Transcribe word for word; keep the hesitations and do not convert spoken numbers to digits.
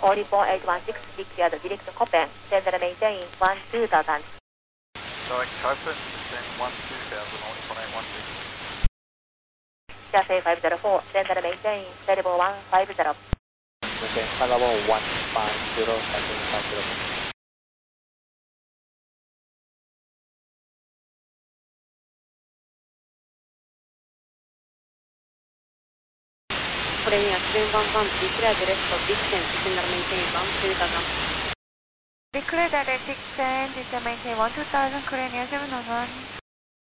forty-four eight one six, declared direct Copen, send and maintain one two thousand. Direct Copen, send one two thousand, one eight one six. Cathay five zero four, send and maintain Cerebral one five zero. Okay, level one five zero, five zero. Premier three one one, declare direct descent, send and maintain one two thousand. Declare direct descent, maintain one two thousand, Premier seven one one.